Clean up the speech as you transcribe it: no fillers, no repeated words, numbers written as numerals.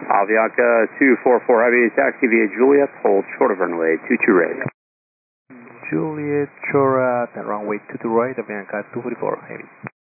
Avianca 244 Heavy, taxi via Juliet, hold short of runway 22 right. Juliet, short at runway 22 right, Avianca 244 Heavy.